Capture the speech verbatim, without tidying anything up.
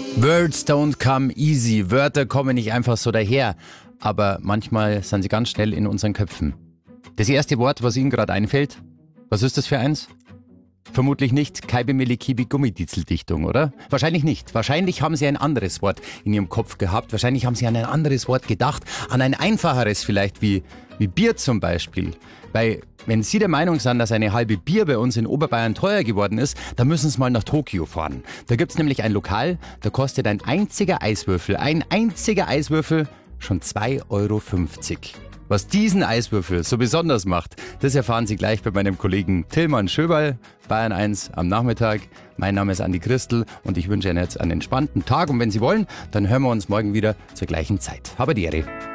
Words don't come easy. Wörter kommen nicht einfach so daher. Aber manchmal sind sie ganz schnell in unseren Köpfen. Das erste Wort, was Ihnen gerade einfällt, was ist das für eins? Vermutlich nicht Kaibe Melekibi Gummiditzeldichtung, oder? Wahrscheinlich nicht. Wahrscheinlich haben Sie ein anderes Wort in Ihrem Kopf gehabt. Wahrscheinlich haben Sie an ein anderes Wort gedacht. An ein einfacheres vielleicht, wie, wie Bier zum Beispiel. Weil, wenn Sie der Meinung sind, dass eine halbe Bier bei uns in Oberbayern teuer geworden ist, dann müssen Sie mal nach Tokio fahren. Da gibt's nämlich ein Lokal, da kostet ein einziger Eiswürfel, ein einziger Eiswürfel schon zwei Euro fünfzig. Was diesen Eiswürfel so besonders macht, das erfahren Sie gleich bei meinem Kollegen Tillmann Schöberl, Bayern eins am Nachmittag. Mein Name ist Andi Christel und ich wünsche Ihnen jetzt einen entspannten Tag. Und wenn Sie wollen, dann hören wir uns morgen wieder zur gleichen Zeit. Habe die Ehre.